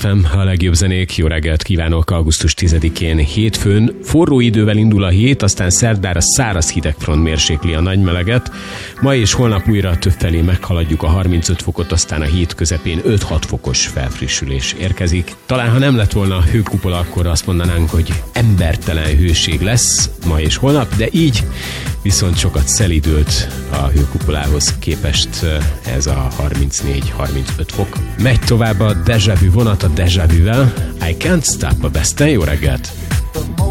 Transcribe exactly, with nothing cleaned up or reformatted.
ef em, a legjobb zenék. Jó reggelt kívánok! augusztus tizedikén hétfőn forró idővel indul a hét, aztán szerdára száraz hidegfront mérsékli a nagy meleget. Ma és holnap újra többfelé meghaladjuk a harmincöt fokot, aztán a hét közepén öt-hat fokos felfrissülés érkezik. Talán ha nem lett volna a hőkupola, akkor azt mondanánk, hogy embertelen hőség lesz ma és holnap, de így viszont sokat szelidült a hőkupolához képest ez a harmincnégy-harmincöt fok. Megy tovább a Deja Vu vonat a Deja Vu-vel. I Can't Stop a Besten. Jó reggelt!